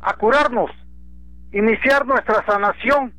a curarnos, iniciar nuestra sanación.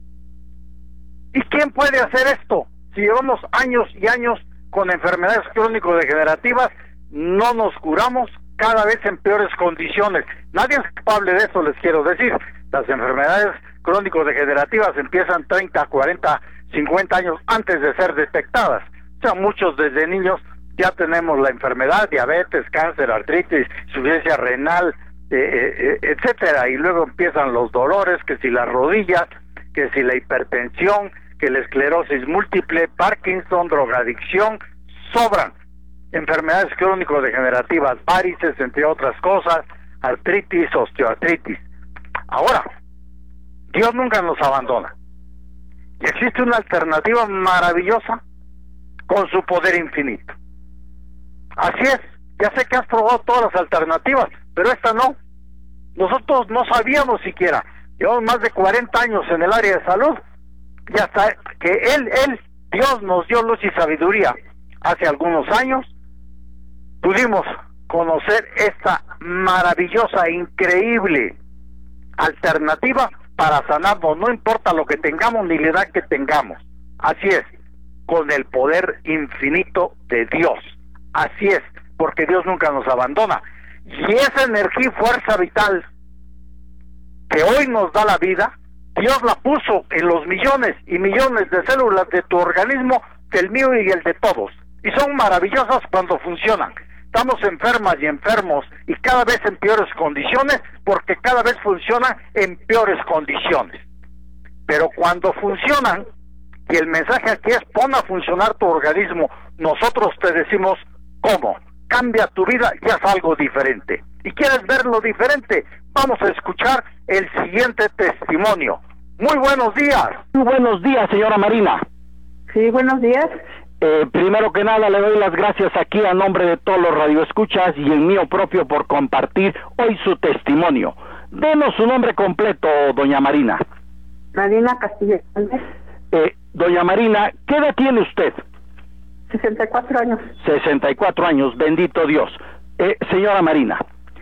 ¿Y quién puede hacer esto? Si llevamos años y años con enfermedades crónico-degenerativas, no nos curamos, cada vez en peores condiciones. Nadie es culpable de eso, les quiero decir. Las enfermedades crónico-degenerativas empiezan 30, 40, 50 años antes de ser detectadas. O sea, muchos desde niños ya tenemos la enfermedad, diabetes, cáncer, artritis, insuficiencia renal, etcétera, y luego empiezan los dolores, que si las rodillas, que si la hipertensión, que la esclerosis múltiple, Parkinson, drogadicción, sobran enfermedades crónico-degenerativas, varices, entre otras cosas, artritis, osteoartritis. Ahora, Dios nunca nos abandona, y existe una alternativa maravillosa con su poder infinito. Así es, ya sé que has probado todas las alternativas, pero esta no. Nosotros no sabíamos siquiera, llevamos más de 40 años en el área de salud, y hasta que Dios nos dio luz y sabiduría hace algunos años, pudimos conocer esta maravillosa, increíble alternativa para sanarnos, no importa lo que tengamos ni la edad que tengamos. Así es, con el poder infinito de Dios. Así es, porque Dios nunca nos abandona. Y esa energía y fuerza vital que hoy nos da la vida, Dios la puso en los millones y millones de células de tu organismo, del mío y el de todos. Y son maravillosas cuando funcionan. Estamos enfermas y enfermos y cada vez en peores condiciones, porque cada vez funcionan en peores condiciones. Pero cuando funcionan, y el mensaje aquí es: pon a funcionar tu organismo, nosotros te decimos cómo. Cambia tu vida y haz algo diferente. ¿Y quieres verlo diferente? Vamos a escuchar el siguiente testimonio. Muy buenos días. Muy buenos días, señora Marina. Sí, buenos días. Primero que nada le doy las gracias aquí a nombre de todos los radioescuchas y el mío propio por compartir hoy su testimonio. Denos su nombre completo, doña Marina. Marina Castillo. Doña Marina, ¿qué edad tiene usted? 64 años. 64 años, bendito Dios. Señora Marina,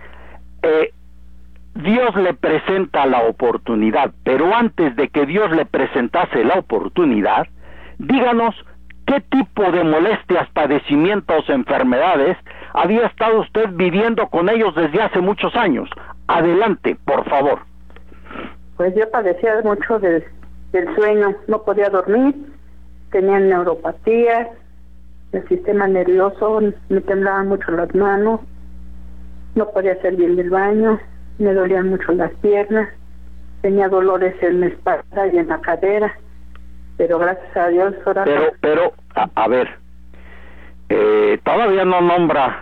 Dios le presenta la oportunidad, pero antes de que Dios le presentase la oportunidad, díganos qué tipo de molestias, padecimientos, enfermedades había estado usted viviendo con ellos desde hace muchos años. Adelante, por favor. Pues yo padecía mucho del sueño, no podía dormir, tenía neuropatía, el sistema nervioso, me temblaban mucho las manos, no podía hacer bien del baño, me dolían mucho las piernas, tenía dolores en la espalda y en la cadera, pero gracias a Dios ahora... Pero, a ver, todavía no nombra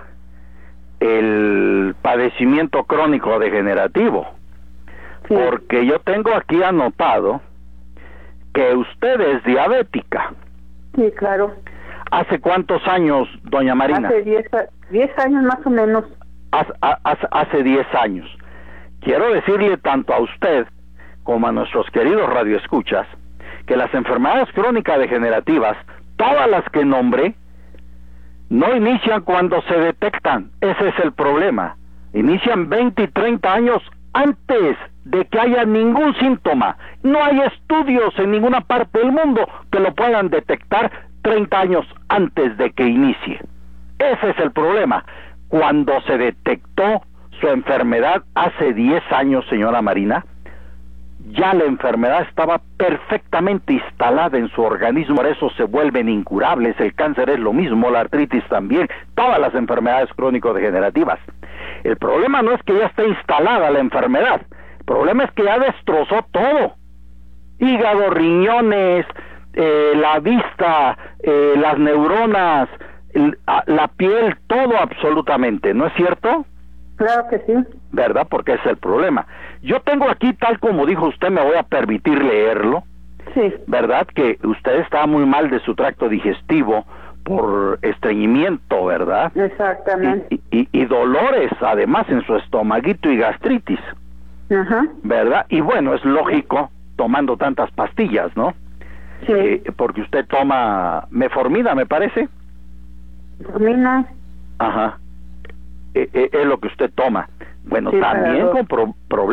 el padecimiento crónico degenerativo, sí. Porque yo tengo aquí anotado que usted es diabética. Sí, claro. ¿Hace cuántos años, doña Marina? Hace 10 años más o menos. Hace 10 años. Quiero decirle tanto a usted como a nuestros queridos radioescuchas que las enfermedades crónicas degenerativas, todas las que nombré, no inician cuando se detectan. Ese es el problema. Inician 20 y 30 años antes de que haya ningún síntoma. No hay estudios en ninguna parte del mundo que lo puedan detectar 30 años antes de que inicie. Ese es el problema. Cuando se detectó su enfermedad hace 10 años, señora Marina, ya la enfermedad estaba perfectamente instalada en su organismo, por eso se vuelven incurables. El cáncer es lo mismo, la artritis también, todas las enfermedades crónico-degenerativas. El problema no es que ya esté instalada la enfermedad, el problema es que ya destrozó todo: hígado, riñones, la vista, las neuronas, la piel, todo absolutamente, ¿no es cierto? Claro que sí. ¿Verdad? Porque ese es el problema. Yo tengo aquí, tal como dijo usted, me voy a permitir leerlo. Sí. ¿Verdad? Que usted está muy mal de su tracto digestivo por estreñimiento, ¿verdad? Exactamente. Y dolores, además, en su estomaguito y gastritis. Ajá. ¿Verdad? Y bueno, es lógico, tomando tantas pastillas, ¿no? Sí. Porque usted toma metformina, me parece. Metformina. Ajá. Es lo que usted toma. Bueno, Sí, también con problemas